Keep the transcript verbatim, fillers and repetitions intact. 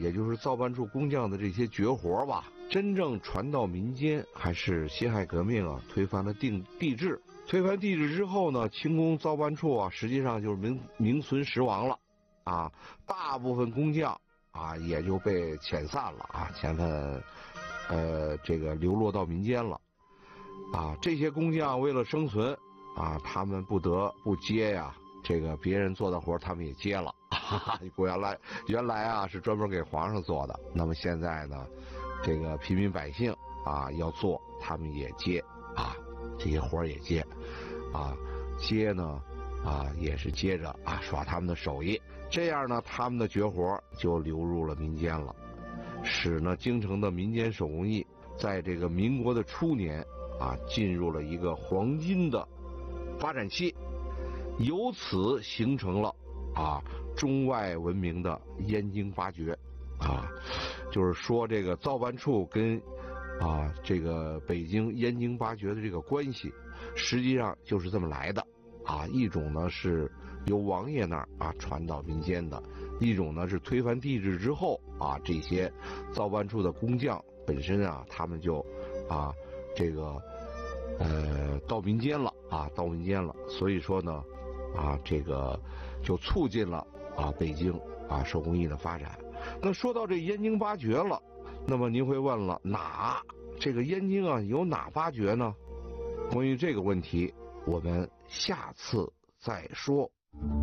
也就是造办处工匠的这些绝活吧，真正传到民间，还是辛亥革命啊推翻了定帝制。推翻帝制之后呢，清宫造办处啊，实际上就是名名存实亡了，啊，大部分工匠啊也就被遣散了啊，遣返，呃，这个流落到民间了，啊，这些工匠为了生存啊，他们不得不接呀，这个别人做的活他们也接了，哈哈，原来原来啊是专门给皇上做的，那么现在呢，这个平民百姓啊要做，他们也接啊。这些活也接，啊，接呢，啊也是接着啊耍他们的手艺，这样呢，他们的绝活就流入了民间了，使呢京城的民间手工艺在这个民国的初年啊进入了一个黄金的发展期，由此形成了啊中外闻名的燕京八绝，啊，就是说这个造办处跟啊，这个北京燕京八绝的这个关系，实际上就是这么来的啊。一种呢是由王爷那儿啊传到民间的，一种呢是推翻帝制之后啊，这些造办处的工匠本身啊，他们就啊这个呃到民间了啊，到民间了。所以说呢啊，这个就促进了啊北京啊手工艺的发展。那说到这燕京八绝了。那么您会问了，哪这个燕京啊有哪八绝呢？关于这个问题，我们下次再说。